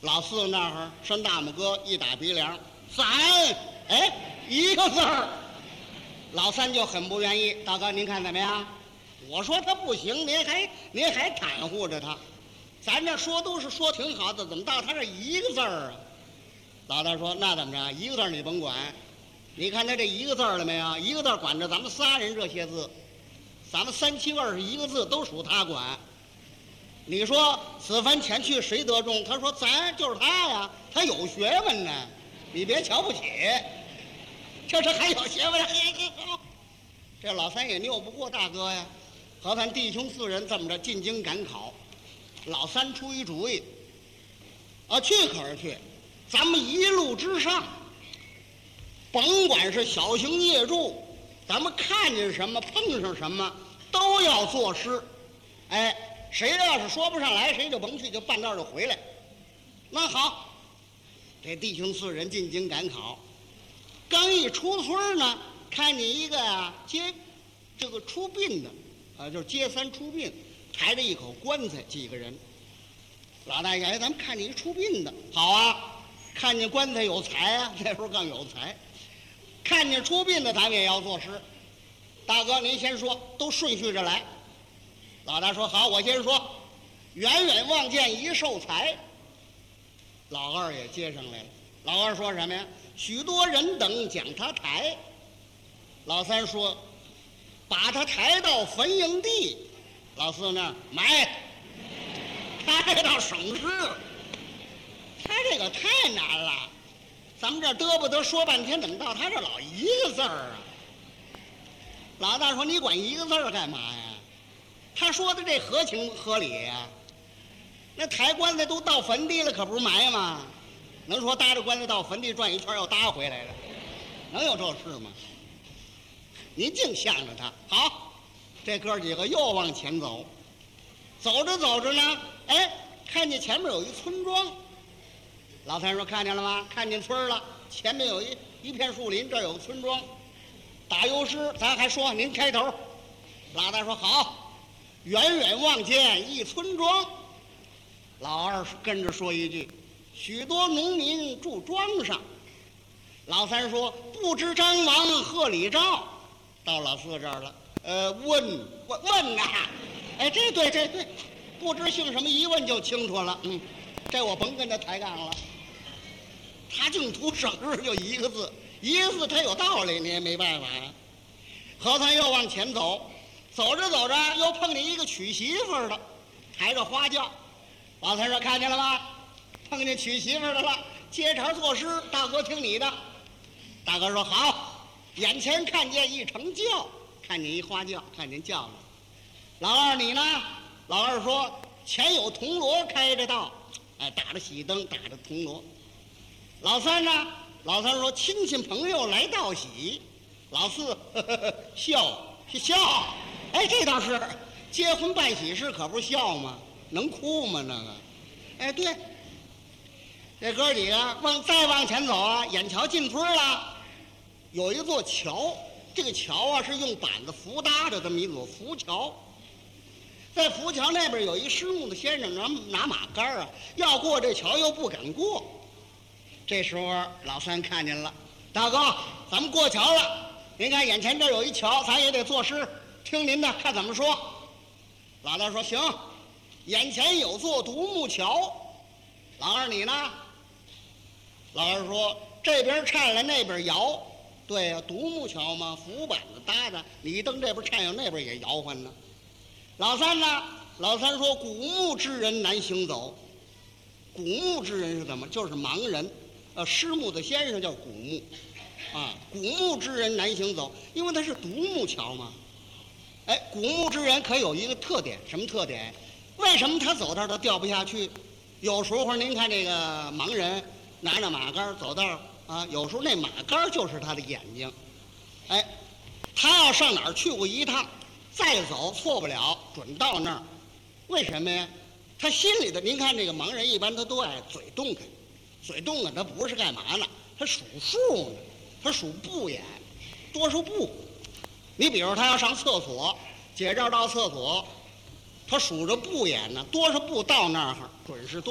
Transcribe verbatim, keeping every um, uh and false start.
老四那儿伸大拇哥一打鼻梁，三，哎，一个字儿。老三就很不愿意，大哥您看怎么样？我说他不行，您还您还袒护着他，咱这说都是说挺好的，怎么到他这一个字儿啊？老大说那怎么着？一个字儿你甭管，你看他这一个字儿了没有？一个字儿管着咱们仨人这些字，咱们三七二十一个字都属他管。你说此番前去谁得中？他说咱就是他呀，他有学问呢，你别瞧不起。这是还有学问，嘿嘿好。这老三也拗不过大哥呀，和咱弟兄四人这么着进京赶考。老三出一主意，啊，去可是去，咱们一路之上，甭管是小行夜住，咱们看见什么碰上什么都要作诗。哎，谁要是说不上来，谁就甭去，就半道就回来。那好，这弟兄四人进京赶考。刚一出村呢，看见一个呀接这个出殡的，啊，就是接三出殡，抬着一口棺材，几个人。老大爷，哎，咱们看见一出殡的，好啊，看见棺材有才啊，这时候更有才。看见出殡的，咱们也要作诗。大哥，您先说，都顺序着来。老大说好，我先说，远远望见一寿材。老二也接上来了。老二说什么呀？许多人等将他抬。老三说把他抬到坟营地。老四那儿埋，抬到省市。他这个太难了，咱们这嘚不得说半天，怎么到他这老一个字儿啊？老大说你管一个字儿干嘛呀？他说的这合情合理呀。那抬棺材都到坟地了，可不是埋吗？能说搭着棺材到坟地转一圈又搭回来了，能有这事吗？您净向着他。好，这哥几个又往前走，走着走着呢，哎，看见前面有一村庄。老三说看见了吗？看见村了，前面有一一片树林，这儿有个村庄。打油诗咱还说您开头。老大说好，远远望见一村庄。老二跟着说一句，许多农民住庄上。老三说不知张王贺李赵。到老四这儿了，呃，问问问呐，哎，这对这对，不知姓什么，一问就清楚了。嗯，这我甭跟他抬杠了。他净图省事，就一个字，一个字他有道理，你也没办法呀。和尚又往前走，走着走着又碰见一个娶媳妇的，抬着花轿。老三说看见了吗？碰见娶媳妇的了，接茬作诗，大哥听你的。大哥说好，眼前看见一乘轿，看见一花轿，看见轿了。老二你呢？老二说前有铜锣开着道，哎，打着喜灯，打着铜锣。老三呢？老三说亲戚朋友来道喜。老四呵呵呵笑是笑，哎，这倒是结婚办喜事，可不是笑吗？能哭吗？那个，哎，对，这哥几个往再往前走啊，眼瞧进村了，有一座桥，这个桥啊是用板子扶搭着这么一座浮桥。在浮桥那边有一失目的先生拿拿马杆啊，要过这桥又不敢过。这时候老三看见了，大哥，咱们过桥了。您看眼前这有一桥，咱也得作诗，听您的，看怎么说。老大说行，眼前有座独木桥。老二你呢？老二说这边颤来那边摇。对呀、啊，独木桥嘛，浮板子搭着，你蹬这边颤悠，那边也摇晃呢。老三呢？老三说古木之人难行走。古木之人是怎么？就是盲人，呃，失目的先生叫古木。啊，古木之人难行走，因为它是独木桥嘛。哎，古木之人可有一个特点，什么特点？为什么他走道都掉不下去？有时候您看这个盲人拿着马杆走道啊，有时候那马杆就是他的眼睛。哎，他要上哪儿去过一趟，再走错不了，准到那儿。为什么呀？他心里的，您看这个盲人一般他都爱嘴动弹，嘴动弹他不是干嘛呢？他数数呢。他数步眼，多数步。你比如他要上厕所，解这儿到厕所，他数着步眼呢，多少步到那儿准是多。